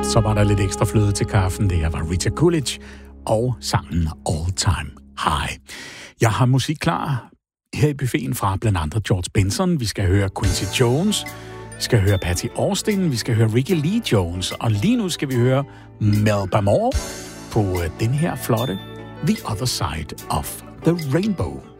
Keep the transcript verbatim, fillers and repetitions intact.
Så var der lidt ekstra fløde til kaffen. Det her var Rita Coolidge og sangen All Time High. Jeg har musik klar her i buffeten fra blandt andre George Benson. Vi skal høre Quincy Jones. Vi skal høre Patty Austin. Vi skal høre Ricky Lee Jones. Og lige nu skal vi høre Melba Moore på den her flotte The Other Side of the Rainbow.